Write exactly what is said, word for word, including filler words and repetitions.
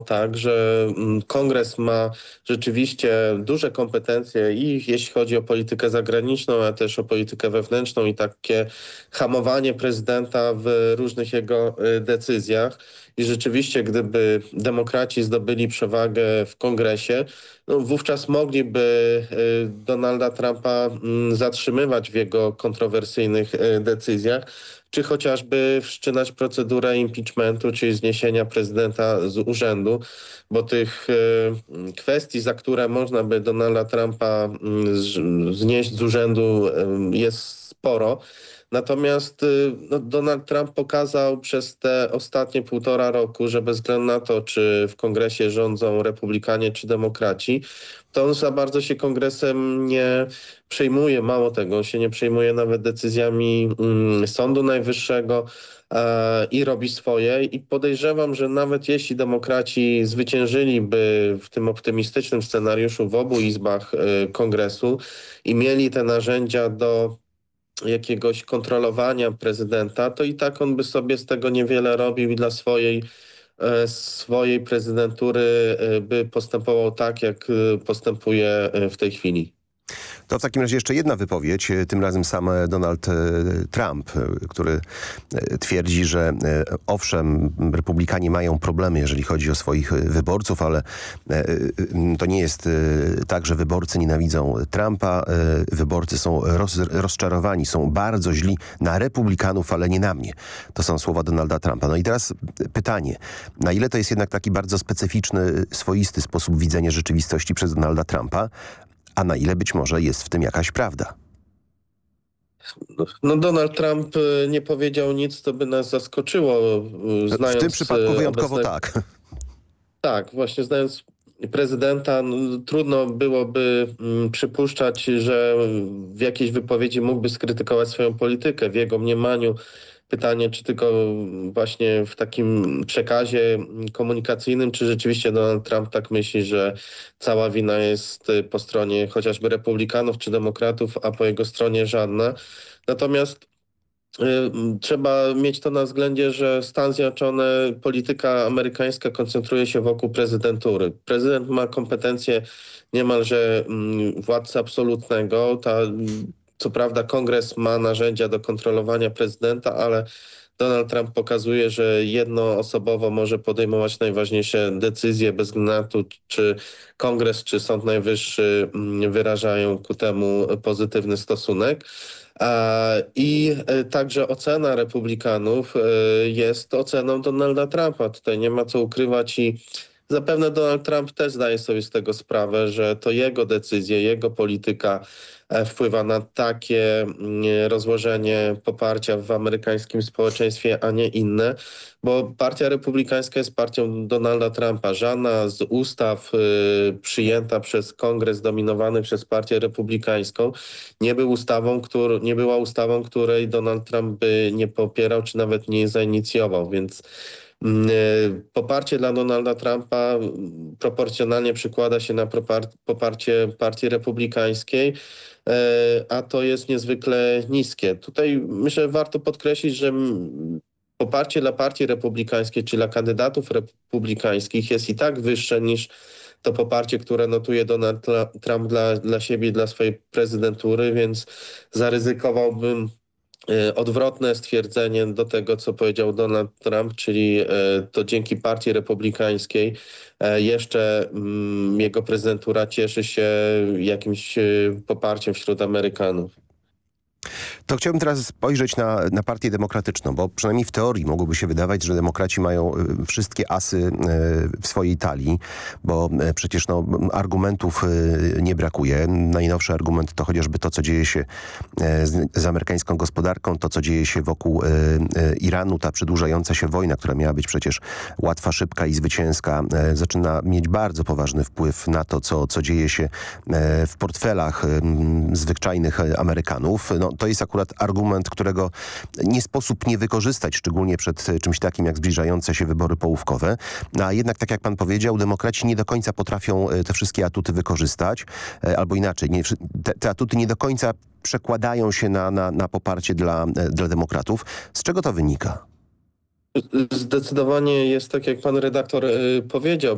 tak, że mm, Kongres ma rzeczywiście duże kompetencje i jeśli chodzi o politykę zagraniczną, a też o politykę wewnętrzną i takie hamowanie prezydenta w różnych jego y, decyzjach. I rzeczywiście, gdyby demokraci zdobyli przewagę w Kongresie, no, wówczas mogliby y, Donalda Trumpa mm, zatrzymywać w jego kontrowersyjnych y, decyzjach, czy chociażby wszczynać procedurę impeachmentu, czyli zniesienia prezydenta z urzędu, bo tych y, kwestii, za które można by Donalda Trumpa y, z, znieść z urzędu y, jest sporo. Natomiast y, no, Donald Trump pokazał przez te ostatnie półtora roku, że bez względu na to, czy w kongresie rządzą republikanie czy demokraci, to on za bardzo się kongresem nie przejmuje. Mało tego, on się nie przejmuje nawet decyzjami mm, Sądu Najwyższego e, i robi swoje. I podejrzewam, że nawet jeśli demokraci zwyciężyliby w tym optymistycznym scenariuszu w obu izbach e, kongresu i mieli te narzędzia do jakiegoś kontrolowania prezydenta, to i tak on by sobie z tego niewiele robił i dla swojej e, swojej prezydentury e, by postępował tak, jak e, postępuje e, w tej chwili. To w takim razie jeszcze jedna wypowiedź, tym razem sam Donald Trump, który twierdzi, że owszem, republikanie mają problemy, jeżeli chodzi o swoich wyborców, ale to nie jest tak, że wyborcy nienawidzą Trumpa. Wyborcy są roz, rozczarowani, są bardzo źli na republikanów, ale nie na mnie. To są słowa Donalda Trumpa. No i teraz pytanie, na ile to jest jednak taki bardzo specyficzny, swoisty sposób widzenia rzeczywistości przez Donalda Trumpa, a na ile być może jest w tym jakaś prawda? No Donald Trump y, nie powiedział nic, co by nas zaskoczyło. y, Znając W tym przypadku y, wyjątkowo obecnego- tak. Tak, właśnie znając prezydenta, no, trudno byłoby mm, przypuszczać, że w jakiejś wypowiedzi mógłby skrytykować swoją politykę. W jego mniemaniu pytanie, czy tylko właśnie w takim przekazie komunikacyjnym, czy rzeczywiście Donald Trump tak myśli, że cała wina jest y, po stronie chociażby republikanów czy demokratów, a po jego stronie żadna. Natomiast Y, Trzeba mieć to na względzie, że Stan Zjednoczony, polityka amerykańska koncentruje się wokół prezydentury. Prezydent ma kompetencje niemalże mm, władcy absolutnego. Ta, mm, co prawda kongres ma narzędzia do kontrolowania prezydenta, ale Donald Trump pokazuje, że jednoosobowo może podejmować najważniejsze decyzje bez względu na to, czy kongres, czy Sąd Najwyższy mm, wyrażają ku temu pozytywny stosunek. E, I e, także ocena republikanów e, jest oceną Donalda Trumpa. Tutaj nie ma co ukrywać i zapewne Donald Trump też zdaje sobie z tego sprawę, że to jego decyzje, jego polityka e, wpływa na takie mm, rozłożenie poparcia w amerykańskim społeczeństwie, a nie inne, bo Partia Republikańska jest partią Donalda Trumpa. Żadna z ustaw y, przyjęta przez Kongres dominowany przez Partię Republikańską nie był ustawą, któr, nie była ustawą, której Donald Trump by nie popierał, czy nawet nie zainicjował, więc mm, y, poparcie dla Donalda Trumpa mm, proporcjonalnie przykłada się na propar- poparcie Partii Republikańskiej, e, a to jest niezwykle niskie. Tutaj myślę, warto podkreślić, że mm, poparcie dla Partii Republikańskiej czy dla kandydatów republikańskich jest i tak wyższe niż to poparcie, które notuje Donald Tla- Trump dla, dla siebie i dla swojej prezydentury, więc zaryzykowałbym e, odwrotne stwierdzenie do tego, co powiedział Donald Trump, czyli e, to dzięki Partii Republikańskiej e, jeszcze mm, jego prezydentura cieszy się jakimś e, poparciem wśród Amerykanów. To chciałbym teraz spojrzeć na, na partię demokratyczną, bo przynajmniej w teorii mogłoby się wydawać, że demokraci mają y, wszystkie asy y, w swojej talii, bo y, przecież no, argumentów y, nie brakuje. Najnowszy argument to chociażby to, co dzieje się y, z, z amerykańską gospodarką, to, co dzieje się wokół y, y, Iranu, ta przedłużająca się wojna, która miała być przecież łatwa, szybka i zwycięska, y, zaczyna mieć bardzo poważny wpływ na to, co, co dzieje się y, w portfelach y, zwyczajnych Amerykanów. No, to jest akurat argument, którego nie sposób nie wykorzystać, szczególnie przed czymś takim jak zbliżające się wybory połówkowe. A jednak, tak jak pan powiedział, demokraci nie do końca potrafią te wszystkie atuty wykorzystać, albo inaczej, nie, te, te atuty nie do końca przekładają się na, na, na poparcie dla, dla demokratów. Z czego to wynika? Zdecydowanie jest tak, jak pan redaktor y, powiedział.